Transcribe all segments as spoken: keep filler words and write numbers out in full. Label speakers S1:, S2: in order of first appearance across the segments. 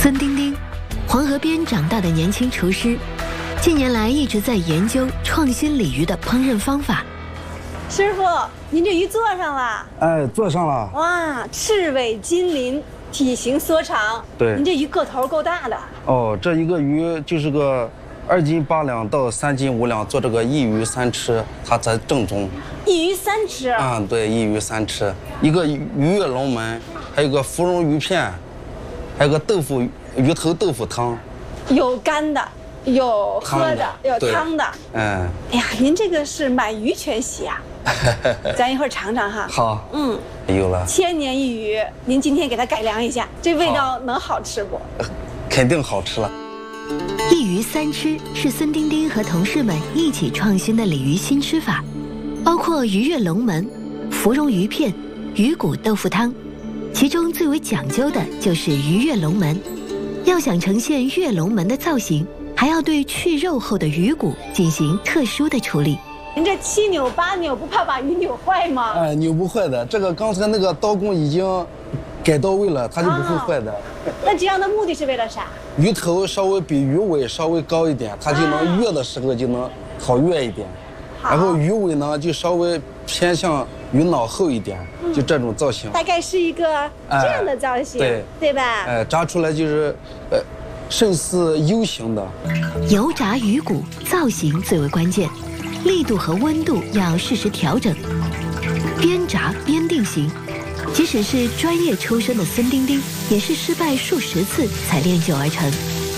S1: 孙丁丁，黄河边长大的年轻厨师，近年来一直在研究创新鲤鱼的烹饪方法。
S2: 师傅，您这鱼做上了？
S3: 哎，做上了。
S2: 哇，赤尾金鳞，体型缩长。
S3: 对，
S2: 您这鱼个头够大的。
S3: 哦，这一个鱼就是个二斤八两到三斤五两，做这个一鱼三吃，它才正宗。
S2: 一鱼三吃。
S3: 啊、嗯，对，一鱼三吃，一个鱼跃龙门，还有个芙蓉鱼片，还有个豆腐鱼头豆腐汤。
S2: 有干的，有喝的，有汤的。
S3: 嗯。
S2: 哎呀，您这个是满鱼全席啊！咱一会儿尝尝哈。
S3: 好。
S2: 嗯。
S3: 有了。
S2: 千年一鱼，您今天给它改良一下，这味道能好吃不？
S3: 肯定好吃了。
S1: 一鱼三吃是孙丁丁和同事们一起创新的鲤鱼新吃法，包括鱼跃龙门、芙蓉鱼片、鱼骨豆腐汤，其中最为讲究的就是鱼跃龙门。要想呈现跃龙门的造型，还要对去肉后的鱼骨进行特殊的处理。
S2: 您这七扭八扭，不怕把鱼扭坏吗？
S3: 哎，扭不坏的。这个刚才那个刀工已经改到位了，它就不会坏的。
S2: 哦、那这样的目的是为了啥？
S3: 鱼头稍微比鱼尾稍微高一点，它就能跃的时候就能好跃一点。啊、然后鱼尾呢就稍微偏向鱼脑后一点，嗯、就这种造型。
S2: 大概是一个这样的造型，哎、对对吧？
S3: 哎，炸出来就是呃，甚似 U 型的。
S1: 油炸鱼骨造型最为关键，力度和温度要适时调整，边炸边定型。即使是专业出身的孙丁丁，也是失败数十次才练就而成。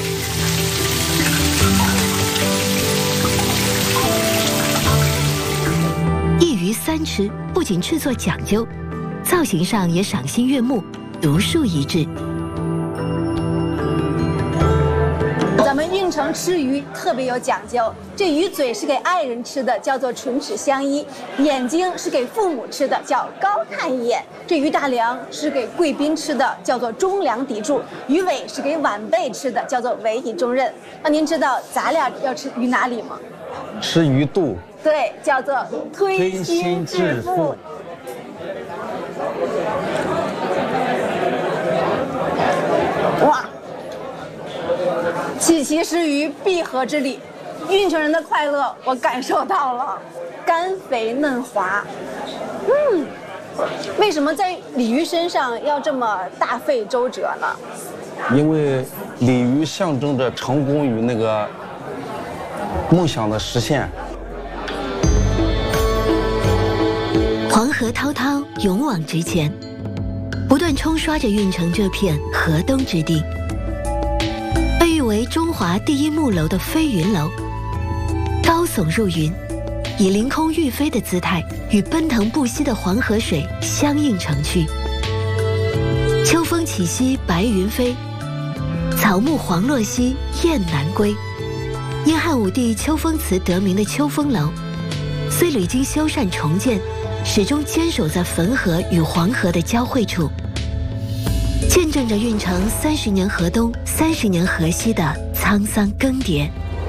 S1: 一鱼三吃不仅制作讲究，造型上也赏心悦目，独树一帜。
S2: 咱们运城吃鱼特别有讲究，这鱼嘴是给爱人吃的，叫做唇齿相依；眼睛是给父母吃的，叫高看一眼；这鱼大梁是给贵宾吃的，叫做中梁砥柱；鱼尾是给晚辈吃的，叫做委以重任。那您知道咱俩要吃鱼哪里吗？
S3: 吃鱼肚。
S2: 对，叫做推心置腹。哇！喜其食鱼，必合之礼。运城人的快乐，我感受到了，甘肥嫩滑。嗯，为什么在鲤鱼身上要这么大费周折呢？
S3: 因为鲤鱼象征着成功与那个梦想的实现。
S1: 黄河滔滔，勇往直前，不断冲刷着运城这片河东之地。被誉为中华第一木楼的飞云楼，高耸入云，以凌空欲飞的姿态与奔腾不息的黄河水相映成趣。秋风起兮白云飞，草木黄落兮雁南归。因汉武帝秋风祠得名的秋风楼，虽屡经修缮重建，始终坚守在汾河与黄河的交汇处，见证着运城三十年河东、三十年河西的沧桑更迭。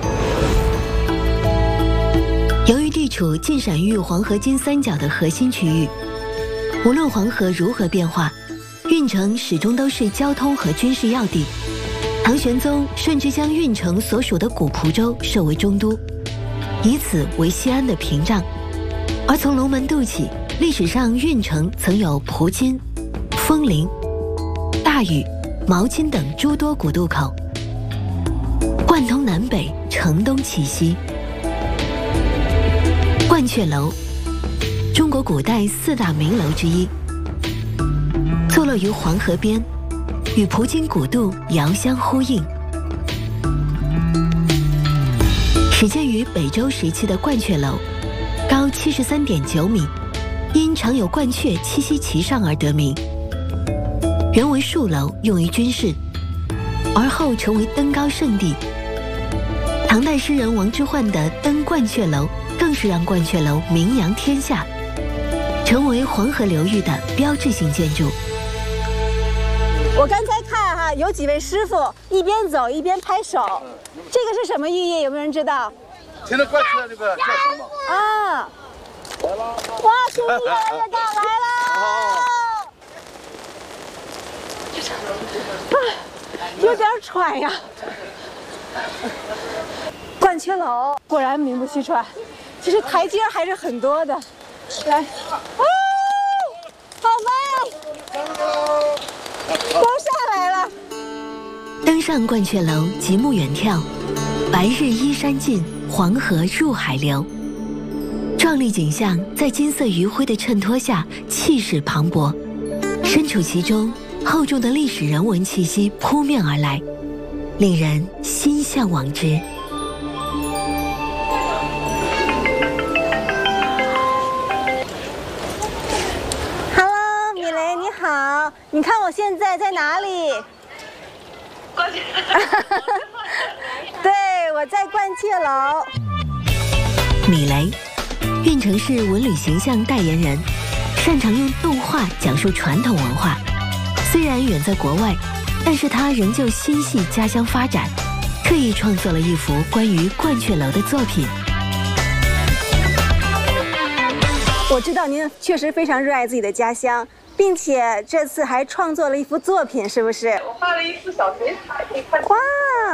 S1: 由于地处晋陕豫黄河金三角的核心区域，无论黄河如何变化，运城始终都是交通和军事要地。唐玄宗甚至将运城所属的古蒲州设为中都，以此为西安的屏障。而从龙门渡起，历史上运城曾有蒲津、枫林、大禹、毛巾等诸多古渡口，贯通南北，城东气息。鹳雀楼，中国古代四大名楼之一，坐落于黄河边，与蒲津古渡遥相呼应。始建于北周时期的鹳雀楼，高七十三点九米，因常有鹳雀栖息其上而得名。原为戍楼，用于军事，而后成为登高圣地。唐代诗人王之涣的《登鹳雀楼》更是让鹳雀楼名扬天下，成为黄河流域的标志性建筑。
S2: 我刚才看哈，有几位师傅一边走一边拍手，这个是什么寓意？有没有人知道？
S4: 听着鹳雀这个叫声吗？
S2: 啊！来了！哇，兄弟越来越大，来了！啊！ 有点喘呀。鹳雀楼果然名不虚传，其实台阶还是很多的。来，哦，好美，都下来了。
S1: 登上鹳雀楼，极目远眺，白日依山尽，黄河入海流。壮丽景象在金色余晖的衬托下，气势磅礴。身处其中，厚重的历史人文气息扑面而来，令人心向往之。
S2: Hello， 米雷你好，你看我现在在哪里？
S5: 鹳雀
S2: 对，我在鹳雀楼。
S1: 米雷，运城市文旅形象代言人，擅长用动画讲述传统文化。虽然远在国外，但是他仍旧心系家乡发展，特意创作了一幅关于鹳雀楼的作品。
S2: 我知道您确实非常热爱自己的家乡，并且这次还创作了一幅作品，是不是？
S5: 我画了一幅小水彩，可以看。
S2: 哇，